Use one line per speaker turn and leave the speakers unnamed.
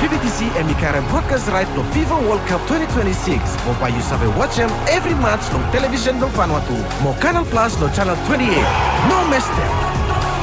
PBTC and Mikara broadcast right to FIFA World Cup 2026. Mopa you sabe watch them every match on television do Vanuatu. Mo Canal Plus no channel 28. No miss them.